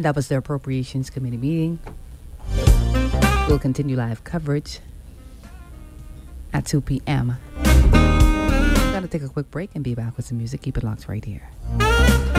That was the Appropriations Committee meeting. We'll continue live coverage at 2 p.m. I'm going to take a quick break and be back with some music. Keep it locked right here.